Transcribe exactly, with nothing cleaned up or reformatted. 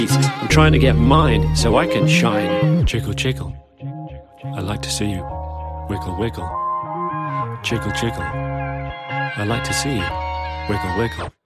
I'm trying to get mine so I can shine. Chickle, chickle. I'd like to see you. Wiggle, wiggle. Chickle, chickle. I'd like to see you. Wiggle, wiggle.